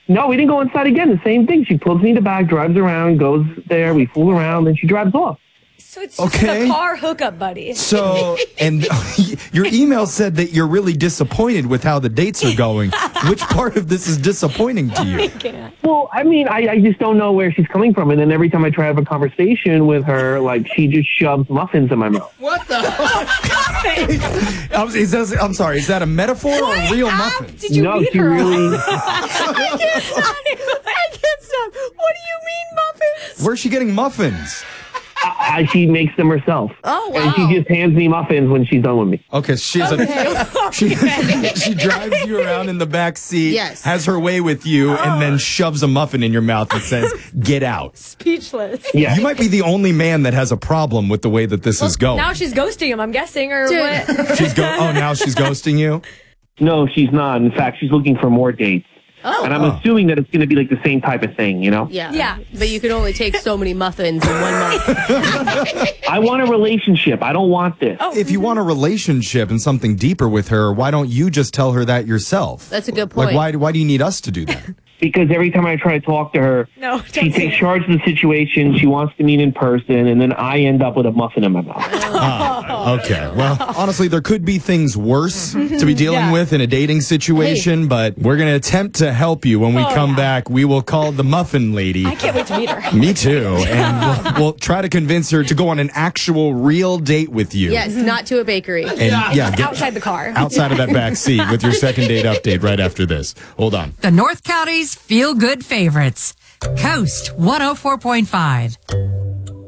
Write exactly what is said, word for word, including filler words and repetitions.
No, we didn't go inside again. The same thing. She pulls me in the back, drives around, goes there. We fool around, then she drives off. So it's just Okay. a car hookup, buddy. So, and your email said that you're really disappointed with how the dates are going. Which part of this is disappointing to you? Well, I mean, I, I just don't know where she's coming from. And then every time I try to have a conversation with her, like, she just shoves muffins in my mouth. What the? I'm, is that, I'm sorry, is that a metaphor or a real muffin? Did you No, meet she her? really... I can't stop. I can't stop. What do you mean, muffins? Where's she getting muffins? I, she makes them herself. Oh, wow. And she just hands me muffins when she's done with me. Okay, she's a, she, she drives you around in the back seat, Yes. has her way with you, and then shoves a muffin in your mouth and says, get out. Speechless. Yeah. You might be the only man that has a problem with the way that this is going. Now she's ghosting him, I'm guessing, or Dude. what? She's go- oh, now she's ghosting you? No, she's not. In fact, she's looking for more dates. Oh. And I'm assuming that it's going to be like the same type of thing, you know? Yeah. Yeah. But you can only take so many muffins in one month. I want a relationship. I don't want this. Oh. If you want a relationship and something deeper with her, why don't you just tell her that yourself? That's a good Like, point. why, why do you need us to do that? Because every time I try to talk to her, No, she don't say takes that. charge of the situation. She wants to meet in person, and then I end up with a muffin in my mouth. Ah, okay. Well, honestly, there could be things worse to be dealing Yeah. with in a dating situation, but we're going to attempt to help you. When we Oh, come yeah. back, we will call the Muffin Lady. I can't wait to meet her. Me too. And we'll, we'll try to convince her to go on an actual real date with you. Yes, not to a bakery. And yeah, get Outside the car. outside of that back seat with your second date update right after this. Hold on. The North County's feel-good favorites. Coast one oh four point five.